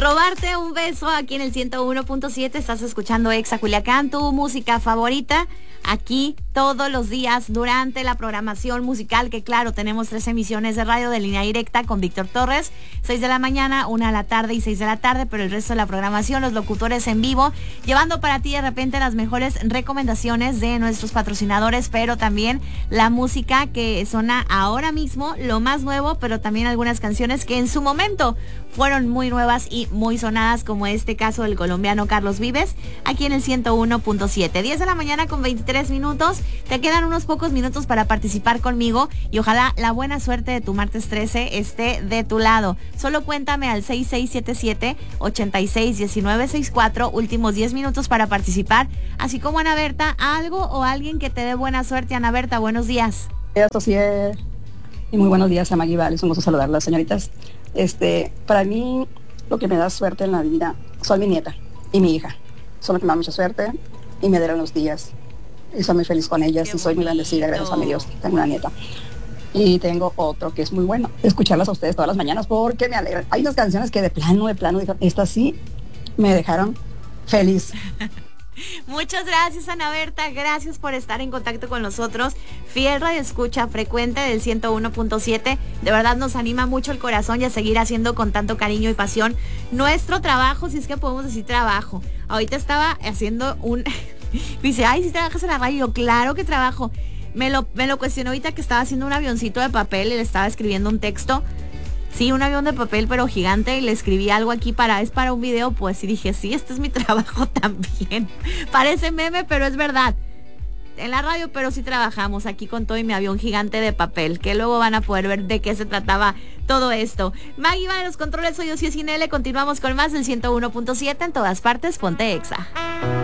Robarte un beso aquí en el 101.7. Estás escuchando Exa Culiacán, tu música favorita. Aquí todos los días durante la programación musical, que claro, tenemos 3 emisiones de radio de línea directa con Víctor Torres, 6 de la mañana, 1 de la tarde y 6 de la tarde, pero el resto de la programación, los locutores en vivo, llevando para ti de repente las mejores recomendaciones de nuestros patrocinadores, pero también la música que suena ahora mismo, lo más nuevo, pero también algunas canciones que en su momento fueron muy nuevas y muy sonadas, como este caso del colombiano Carlos Vives, aquí en el 101.7. 10 de la mañana con 23 minutos. Te quedan unos pocos minutos para participar conmigo y ojalá la buena suerte de tu martes 13 esté de tu lado. Solo cuéntame al 6677-861964, últimos 10 minutos para participar, así como Ana Berta, algo o alguien que te dé buena suerte. Ana Berta, buenos días. Así es. Y muy buenos días a Maggie Vale, es un gusto saludarlas, señoritas. Para mí, lo que me da suerte en la vida son mi nieta y mi hija. Son lo que me da mucha suerte y me dieron los días. Y soy muy feliz con ellas. Qué y soy muy bendecida, gracias a mi Dios. Tengo una nieta. Y tengo otro que es muy bueno, escucharlas a ustedes todas las mañanas porque me alegran. Hay unas canciones que de plano, estas sí me dejaron feliz. Muchas gracias, Ana Berta, gracias por estar en contacto con nosotros, fiel radioescucha frecuente del 101.7, de verdad nos anima mucho el corazón y a seguir haciendo con tanto cariño y pasión nuestro trabajo, si es que podemos decir trabajo. Ahorita estaba haciendo dice, ay, si trabajas en la radio, yo, claro que trabajo. Me lo cuestionó ahorita que estaba haciendo un avioncito de papel y le estaba escribiendo un texto. Sí, un avión de papel, pero gigante, y le escribí algo aquí es para un video, pues, y dije, sí, este es mi trabajo también. Parece meme, pero es verdad. En la radio, pero sí trabajamos aquí con todo y mi avión gigante de papel, que luego van a poder ver de qué se trataba todo esto. Maggie va de los controles, soy Ociel Cinele, continuamos con más del 101.7 en todas partes, ponte Exa.